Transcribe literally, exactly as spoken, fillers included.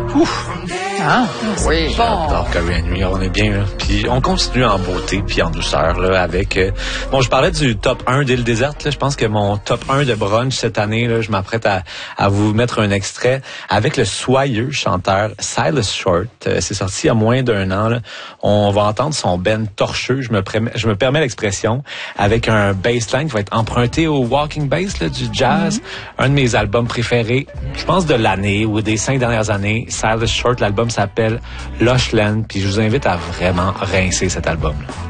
Ouf! Ah, Oui, bon. j'adore Coréen Nuit, on est bien là. Puis on continue en beauté puis en douceur là avec euh, bon, je parlais du top un d'Île Déserte là, je pense que mon top un de brunch cette année là, je m'apprête à, à vous mettre un extrait avec le soyeux chanteur Silas Short. Euh, c'est sorti il y a moins d'un an là. On va entendre son ben torcheux, je me permets, je me permets l'expression, avec un bassline qui va être emprunté au walking bass là, du jazz, mm-hmm. un de mes albums préférés, je pense de l'année ou des cinq dernières années. Silas Short, l'album s'appelle Lush Land, puis je vous invite à vraiment rincer cet album-là.